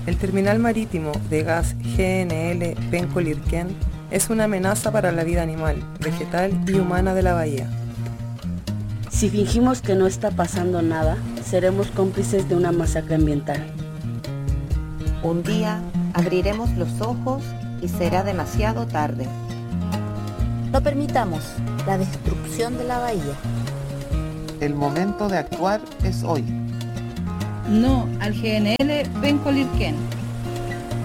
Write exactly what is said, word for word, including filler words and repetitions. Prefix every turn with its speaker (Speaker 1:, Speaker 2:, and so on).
Speaker 1: El terminal marítimo de gas G N L Penco-Lirquén es una amenaza para la vida animal, vegetal y humana de la bahía.
Speaker 2: Si fingimos que no está pasando nada, seremos cómplices de una masacre ambiental.
Speaker 3: Un día abriremos los ojos y será demasiado tarde.
Speaker 4: No permitamos la destrucción de la bahía.
Speaker 5: El momento de actuar es hoy.
Speaker 6: No al G N L Penco-Lirquén.